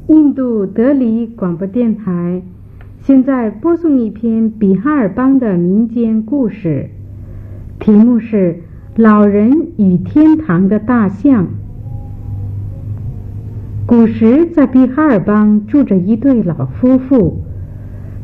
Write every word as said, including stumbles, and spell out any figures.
印度德里广播电台现在播送一篇比哈尔邦的民间故事，题目是《老人与天堂的大象》。古时在比哈尔邦住着一对老夫妇，